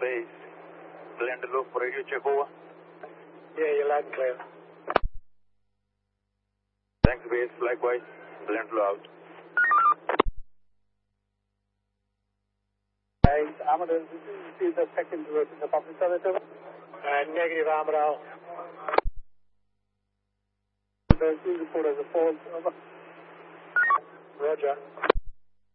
base. Blend low for radio check over. Yeah, you're loud and clear. Thanks, base. Likewise. Blend low out. Amador, did you receive the second route in the public service over? Negative, Amador. The report as a false over. Roger.